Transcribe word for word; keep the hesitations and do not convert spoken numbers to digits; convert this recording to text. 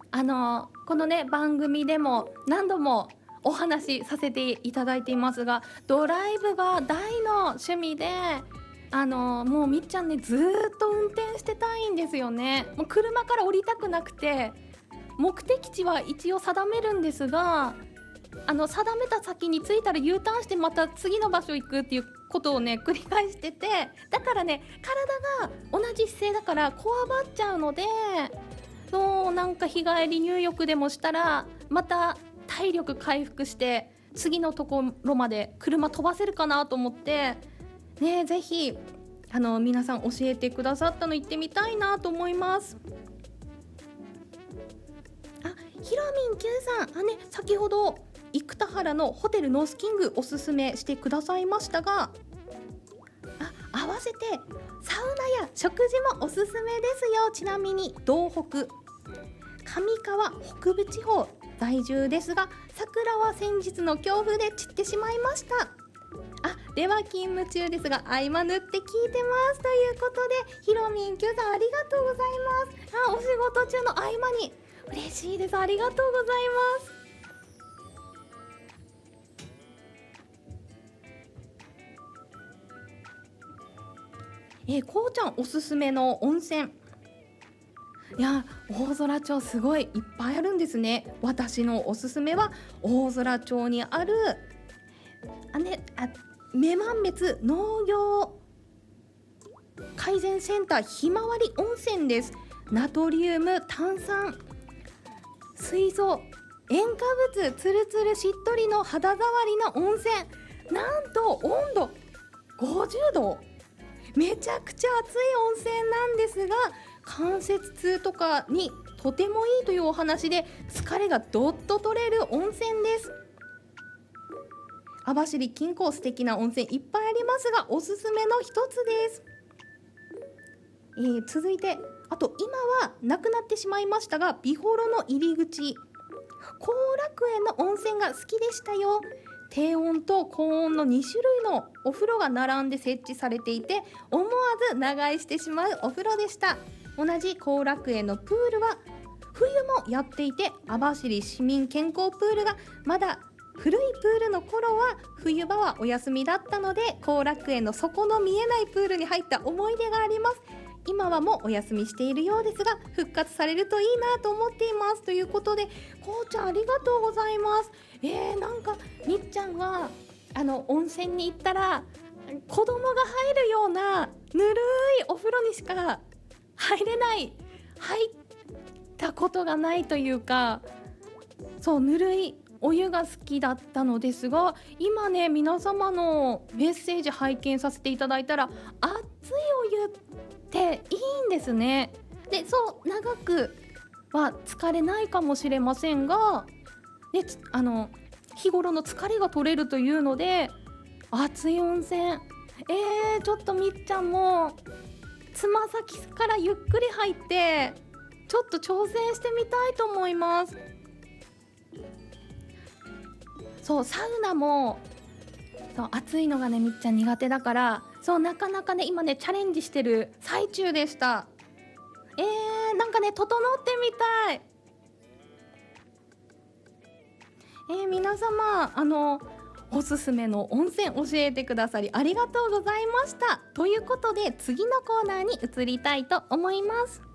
あのこのね番組でも何度もお話しさせていただいていますが、ドライブが大の趣味で、あのもうみっちゃんねずーっと運転してたいんですよね。もう車から降りたくなくて、目的地は一応定めるんですが、あの定めた先に着いたら U ターンしてまた次の場所行くっていうことをね繰り返してて、だからね体が同じ姿勢だからこわばっちゃうので、そうなんか日帰り入浴でもしたらまた体力回復して次のところまで車飛ばせるかなと思ってね、ぜひあの皆さん教えてくださったの行ってみたいなと思います。あ、ひろみん Q さん、あね先ほど生田原のホテルノースキングおすすめしてくださいましたが、あ合わせてサウナや食事もおすすめですよ。ちなみに道北上川北部地方在住ですが、桜は先日の強風で散ってしまいました。あ、では勤務中ですが合間縫って聞いてますということで、ひろみん Q さんありがとうございます。あ、お仕事中の合間に嬉しいです。ありがとうございます。えー、こうちゃんおすすめの温泉、いや大空町すごいいっぱいあるんですね。私のおすすめは大空町にあるあ、ね、あ女満別農業改善センターひまわり温泉です。ナトリウム炭酸水素塩化物つるつるしっとりの肌触りの温泉、なんと温度ごじゅうど、めちゃくちゃ熱い温泉なんですが、関節痛とかにとてもいいというお話で疲れがどっと取れる温泉です。網走近郊素敵な温泉いっぱいありますがおすすめの一つです。えー、続いてあと今はなくなってしまいましたが、美幌の入り口後楽園の温泉が好きでしたよ。低温と高温のに種類のお風呂が並んで設置されていて、思わず長居してしまうお風呂でした。同じ後楽園のプールは冬もやっていて、網走市民健康プールがまだ古いプールの頃は冬場はお休みだったので、後楽園の底の見えないプールに入った思い出があります。今はもうお休みしているようですが復活されるといいなと思っていますということで、こうちゃんありがとうございます。えー、なんかみっちゃんはあの温泉に行ったら子供が入るようなぬるいお風呂にしか入れない、入ったことがないというか、そうぬるいお湯が好きだったのですが、今ね皆様のメッセージ拝見させていただいたら熱いお湯っていいんですね。でそう長くは疲れないかもしれませんが、ね、あの日頃の疲れが取れるというので熱い温泉、えー、ちょっとみっちゃんもつま先からゆっくり入ってちょっと挑戦してみたいと思います。そうサウナもそう暑いのがねみっちゃん苦手だから、そうなかなかね今ねチャレンジしてる最中でした。えー、なんかね整ってみたい。えー、皆様あのおすすめの温泉教えてくださりありがとうございました。ということで次のコーナーに移りたいと思います。